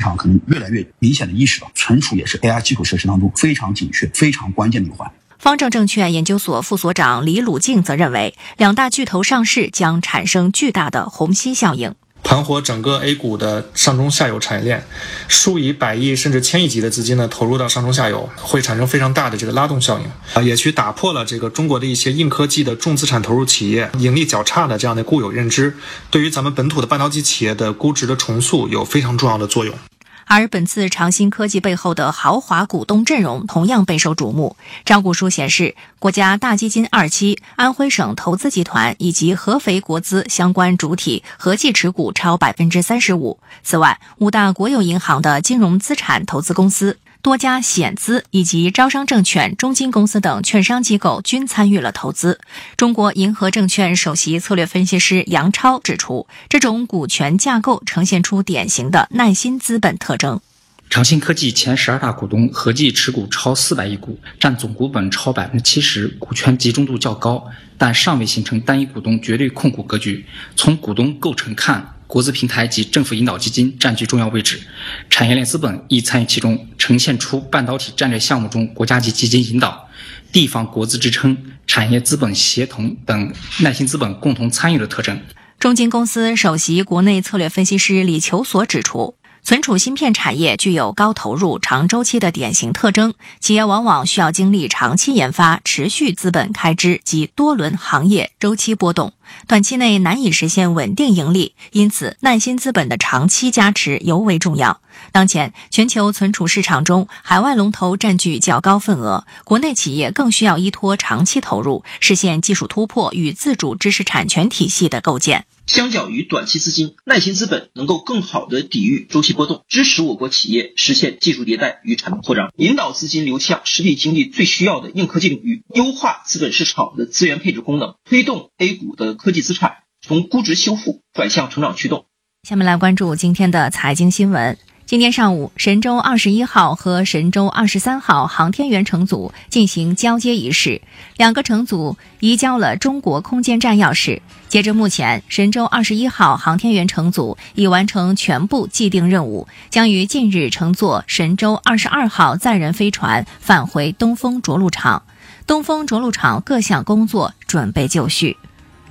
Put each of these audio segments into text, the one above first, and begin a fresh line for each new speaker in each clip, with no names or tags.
场可能越来越明显的意识到，存储也是 AI 基础设施当中非常紧缺、非常关键的一环。
方正证券研究所副所长李鲁静则认为，两大巨头上市将产生巨大的虹吸效应，
盘活整个 A 股的上中下游产业链，数以百亿甚至千亿级的资金呢投入到上中下游，会产生非常大的这个拉动效应，也去打破了这个中国的一些硬科技的重资产投入企业盈利较差的这样的固有认知，对于咱们本土的半导体企业的估值的重塑有非常重要的作用。
而本次长鑫科技背后的豪华股东阵容同样备受瞩目。招股书显示，国家大基金2期、安徽省投资集团以及合肥国资相关主体合计持股超 35%。此外，5大国有银行的金融资产投资公司、多家险资以及招商证券、中金公司等券商机构均参与了投资。中国银河证券首席策略分析师杨超指出，这种股权架构呈现出典型的耐心资本特征。
长鑫科技前12大股东合计持股超400亿股，占总股本超 70%， 股权集中度较高，但尚未形成单一股东绝对控股格局。从股东构成看，国资平台及政府引导基金占据重要位置，产业链资本亦参与其中，呈现出半导体战略项目中国家级基金引导、地方国资支撑、产业资本协同等耐心资本共同参与的特征。
中金公司首席国内策略分析师李求所指出，存储芯片产业具有高投入、长周期的典型特征，企业往往需要经历长期研发、持续资本开支及多轮行业周期波动，短期内难以实现稳定盈利，因此耐心资本的长期加持尤为重要。当前全球存储市场中，海外龙头占据较高份额，国内企业更需要依托长期投入，实现技术突破与自主知识产权体系的构建。
相较于短期资金，耐心资本能够更好地抵御周期波动，支持我国企业实现技术迭代与产能扩张，引导资金流向实体经济最需要的硬科技领域，优化资本市场的资源配置功能，推动 A 股的科技资产从估值修复转向成长驱动。
下面来关注今天的财经新闻。今天上午，神舟21号和神舟23号航天员乘组进行交接仪式，两个乘组移交了中国空间站钥匙。截至目前，神舟21号航天员乘组已完成全部既定任务，将于近日乘坐神舟22号载人飞船返回东风着陆场。东风着陆场各项工作准备就绪。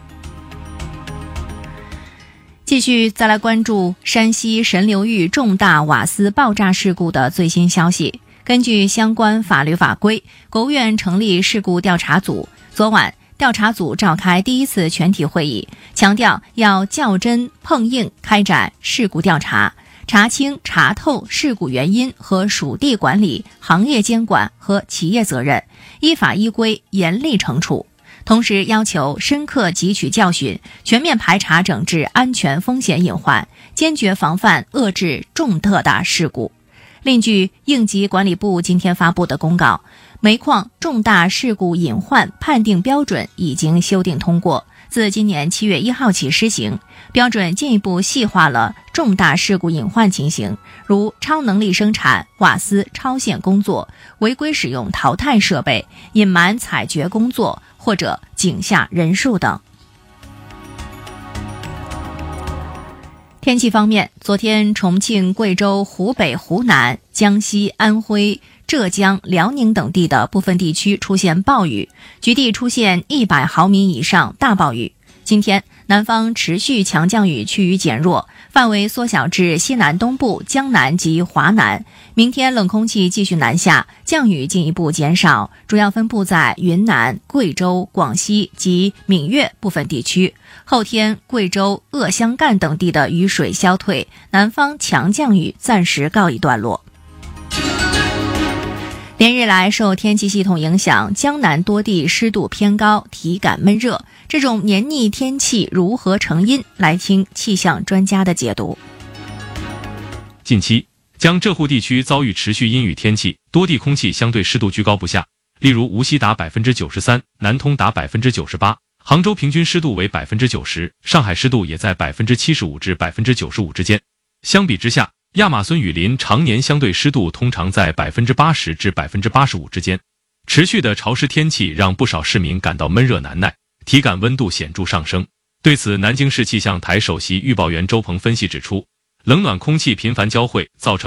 继续再来关注山西神流域重大瓦斯爆炸事故的最新消息。根据相关法律法规，国务院成立事故调查组。昨晚，调查组召开第一次全体会议，强调要较真碰硬开展事故调查，查清查透事故原因和属地管理、行业监管和企业责任，依法依规严厉惩处。同时要求深刻汲取教训，全面排查整治安全风险隐患，坚决防范遏制重特大事故。另据应急管理部今天发布的公告，煤矿重大事故隐患判定标准已经修订通过，自今年7月1号起施行。标准进一步细化了重大事故隐患情形，如超能力生产、瓦斯超限工作、违规使用淘汰设备、隐瞒采掘工作或者井下人数等。天气方面，昨天重庆、贵州、湖北、湖南、江西、安徽、浙江、辽宁等地的部分地区出现暴雨，局地出现100毫米以上大暴雨。今天南方持续强降雨趋于减弱，范围缩小至西南东部、江南及华南。明天冷空气继续南下，降雨进一步减少，主要分布在云南、贵州、广西及闽粤部分地区。后天贵州、鄂湘赣等地的雨水消退，南方强降雨暂时告一段落。连日来受天气系统影响，江南多地湿度偏高，体感闷热。这种黏腻天气如何成因？来听气象专家的解读。
近期，江浙沪地区遭遇持续阴雨天气，多地空气相对湿度居高不下。例如无锡达 93%， 南通达 98%， 杭州平均湿度为 90%， 上海湿度也在 75% 至 95% 之间。相比之下，亚马孙雨林常年相对湿度通常在 80% 至 85% 之间。持续的潮湿天气让不少市民感到闷热难耐，体感温度显著上升。对此，南京市气象台首席预报员周鹏分析指出，冷暖空气频繁交汇，造成